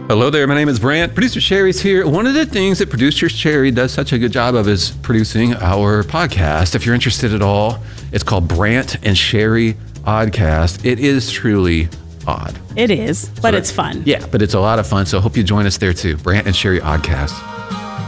Hello there, my name is Brant. Producer Sherry's here. One of the things that producer Sherry does such a good job of is producing our podcast. If you're interested at all, it's called Brant and Sherry Oddcast. It is truly odd. It is, but it's fun. Yeah, but it's a lot of fun, so I hope you join us there too. Brant and Sherry Oddcast.